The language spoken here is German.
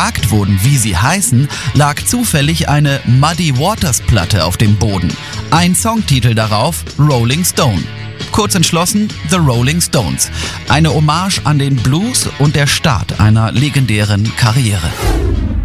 gefragt wurden, wie sie heißen, lag zufällig eine Muddy Waters Platte auf dem Boden. Ein Songtitel darauf, Rolling Stone. Kurz entschlossen, The Rolling Stones. Eine Hommage an den Blues und der Start einer legendären Karriere.